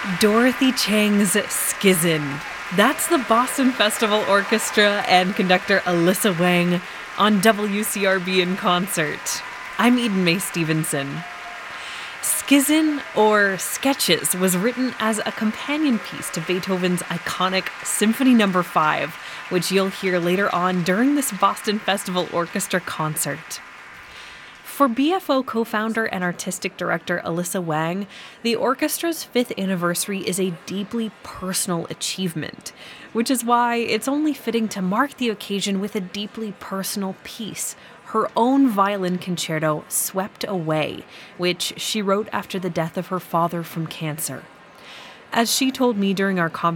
Dorothy Chang's Skizzin'. That's the Boston Festival Orchestra and conductor Alyssa Wang on WCRB in concert. I'm Eden Mae Stevenson. Skizzin', or Sketches, was written as a companion piece to Beethoven's iconic Symphony No. 5, which you'll hear later on during this Boston Festival Orchestra concert. For BFO co-founder and artistic director Alyssa Wang, the orchestra's 5th anniversary is a deeply personal achievement, which is why it's only fitting to mark the occasion with a deeply personal piece, her own violin concerto, Swept Away, which she wrote after the death of her father from cancer. As she told me during our conversation,